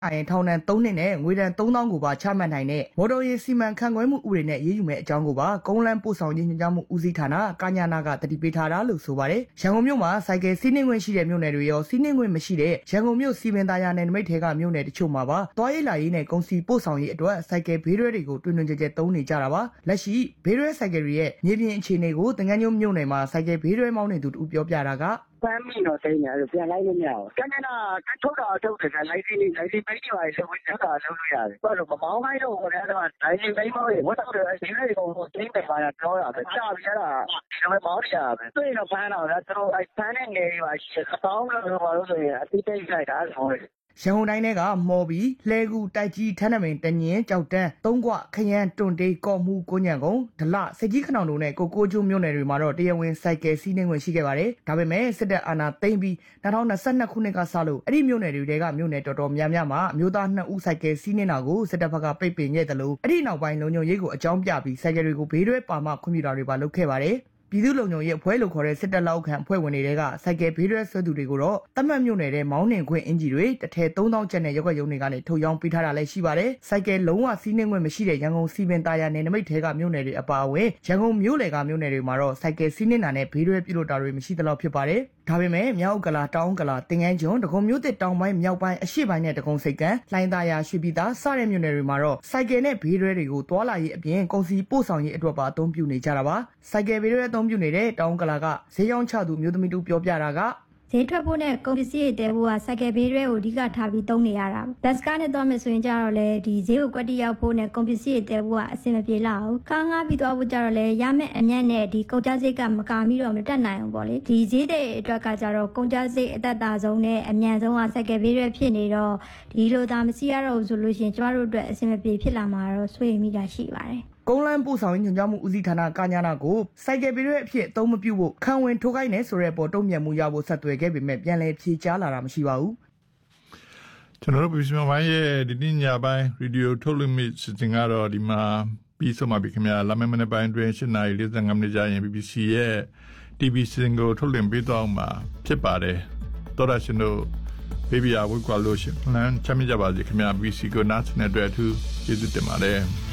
ထောင်ဒဏ်3နှစ်နဲ့ငွေဒဏ်3000ကိုပါချမှတ်နိုင်တဲ့မော်တော်ယာဉ်စီမံခန့်ခွဲမှုဥပဒေနဲ့ရေးယူမဲ့အကြောင်းကိုပါကုန်းလန်းပို့ဆောင်ရေးညွှန်ကြားမှုဦးစီးဌာနကညာနာကတတိပေးထားတာလို့ဆိုပါတယ်။ရန်ကုန်မြို့မှာစိုက်ကယ်စီးနှင်းခွင့်ရှိတဲ့မြို့နယ်တွေရောစီးနှင်းခွင့်မရှိတဲ့ရန်ကုန်မြို့စီမံသားရနယ်နိမိတ်ထဲကမြို့နယ်တချို့မှာပါသွားရေးလာရေးနဲ့ကုန်စည်ပို့ဆောင်ရေးအတွက်စိုက်ကယ်ဘေးရွဲတွေကိုတွင်တွင်ကျကျသုံးနေကြတာပါ။လက်ရှိဘေးရွဲစိုက်ကယ်တွေရဲ့မြေပြင်အခြေအနေကိုတင်ငန်းညိုမြို့နယ်မှာစိုက်ကယ်ဘေးရွဲမောင်းနေသူတူပြောပြတာကပန်းမိတော့တိတ်နေတယ်ပြန်လိုက်လို့မရဘူး။ကနနာထုတ်တာထုတ်တယ်လိုက်စီပိတ်တွေပါဆိုပြီးထုတ်တာလုပ်လို့ရတယ်။ဘာလို့မမောင်းခိုင်းတော့ဟိုထဲတော့လိုက်စီပိတ်မောင်းဝတ်တော့တယ်ဒီလိုကိုတိတ်တယ်ပါတော့ရပဲကြာပြီအဲ့ဒါဒီလိုမောင်းရပဲတွေ့တော့ဖမ်းတော့ဗျာသူတို့အဲ့ဖမ်းတဲ့နေတွေပါအပေါင်းလို့ဘာလို့ဆိုရင်အတိတ်တိတ်လိုက်တာဆိုရန်ကုန်တိုင်းထဲကမော်ဘီလှဲကူတိုက်ကြီးထန်းနမိန်တညင်းကြောက်တန်းသုံးကွခရမ်းတွန်တေးကော့မှုကိုညံကုန်းဒလစကြီးခနောင်တို့နဲ့ကိုကျိုးမြို့နယ်တွေမှာတော့တရားဝင်စိုက်ကယ်စီးနှင်းခွင့်ရှိခဲ့ပါတယ်။ဒါပေမဲ့စစ်တပ်အာဏာသိမ်းပြီး2022ခုနှစ်ကစလို့အဲ့ဒီမြို့နယ်တွေကမြို့နယ်တော်တော်များများမှာအမျိုးသား2ဦးစိုက်ကယ်စီးနှင်းတာကိုစစ်တပ်ဘက်ကပိတ်ပင်ခဲ့တယ်လို့အဲ့ဒီနောက်ပိုင်းလုံခြုံရေးကိုအကြောင်းပြပြီးစိုက်ကယ်တွေကိုဘေးရွဲပါမှခွင့်ပြုတာတွေပါလုပ်ခဲ့ပါတယ်။ပြည်သူ့လုံခြုံရေးအဖွဲ့လို့ခေါ်တဲ့စစ်တပ်လက်အောက်ခံအဖွဲ့ဝင်တွေကစိုက်ကယ်ဘေးရွဲဆွဲသူတွေကိုတော့တတ်မှတ်မြို့နယ်ထဲမောင်းနှင်ခွင့်အင်ဂျီတွေတစ်ထည်3000ကျပ်နဲ့ရုပ်ရုံတွေကနေထုတ်ရောင်းပေးထားတာလည်းရှိပါတယ်။စိုက်ကယ်လုံးဝစီးနှင်းခွင့်မရှိတဲ့ရန်ကုန်စီမံသားရနယ်နိမိတ်ထဲကမြို့နယ်တွေအပါအဝင်ရန်ကုန်မြို့လယ်ကမြို့နယ်တွေမှာတော့စိုက်ကယ်စီးနှင်းတာနဲ့ဘေးရွဲပြုလုပ်တာတွေမရှိသလောက်ဖြစ်ပါတယ်။ဒါပေမဲ့မြောက်ကလာတောင်ကလာတင်ငန်းကျွန်းဒဂုံမြို့သစ်တောင်ပိုင်းမြောက်ပိုင်းအရှေ့ပိုင်းနဲ့ဒဂုံစိတ်ကမ်းလှိုင်းသားရရွှေပြည်သားစတဲ့မြို့နယ်တွေမှာတော့စိုက်ကယ်နဲ့ဘေးရွဲတွေကိုတွာလာရေးအပြင်ကုန်စည်ပို့ဆောင်ရေးအတွက်ပါအသုံးပြုနေကြတာပါ။စိုက်ကယ်ဘေးရွဲအသုံးပြုနေတဲ့တောင်ကလာကဈေးရောင်းချသူမျိုးသမီးတို့ပြောပြတာကဈေးထွက်ဖို့နဲ့ကုန်ပစ္စည်းတွေတဲဖို့ကစိုက်ကယ်ဘေးရွဲကိုအဓိကထားပြီးသုံးနေရတာဘတ်စကားနဲ့သွားမယ်ဆိုရင်ကြတော့လေဒီဈေးကိုကွက်တိရောက်ဖို့နဲ့ကုန်ပစ္စည်းတွေတဲဖို့ကအဆင်မပြေလောက်ဘူးကားငှားပြီးသွားဖို့ကြတော့လေရမယ့်အမြတ်နဲ့ဒီကုန်ကျစရိတ်ကမကာမိတော့မတက်နိုင်ဘူးပေါ့လေဒီဈေးတဲ့အတွက်ကကြတော့ကုန်ကျစရိတ်အသက်သာဆုံးနဲ့အမြန်ဆုံးကစိုက်ကယ်ဘေးရွဲဖြစ်နေတော့ဒီလိုသာမစီရတော့ဘူးဆိုလို့ရှိရင်ကျမတို့အတွက်အဆင်မပြေဖြစ်လာမှာတော့ဆွေးမိတာရှိပါတယ်ကုန်းလန်းပို့ဆောင်ရေးညွှန်ကြားမှုဦးစီးဌာနကညာနာကိုစိုက်ကယ်ဘေးရွဲအဖြစ်အသုံးမပြုဖို့ခံဝင်ထိုးခိုင်းနေဆိုတဲ့ပေါ်တုံ့ပြန်မှုရဖို့ဆက်သွယ်ခဲ့ပေမဲ့ပြန်လည်ဖြေကြားလာတာမရှိပါဘူးကျွန်တော်တို့ပြည်စမပိုင်းရဲ့ဒီနေ့ညပိုင်းရေဒီယိုထုတ်လွှင့်မိစတင်ကတော့ဒီမှာပြီးဆုံးပါပြီခင်ဗျာလာမယ့်မနေ့ပိုင်းတွင်8:45မိနစ်ကြာရင် BBC ရဲ့ TV စင်ကိုထုတ်လွှင့်ပေးတော့မှာဖြစ်ပါတယ်တော်ရရှင်တို့ဘေဘီယာဝိကွာလို့ရှင်လမ်းချမ်းမြေ့ကြပါစေခင်ဗျာ BBC ကိုနားဆင်တဲ့အတွက်အထူးကျေးဇူးတင်ပါတယ်